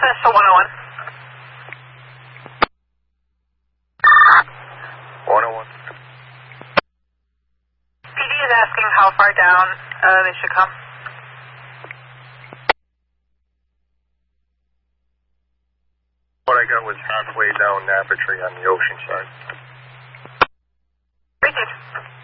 Access to 101. 101. PD is asking how far down they should come. What I got was halfway down Napa Tree on the ocean side. Received.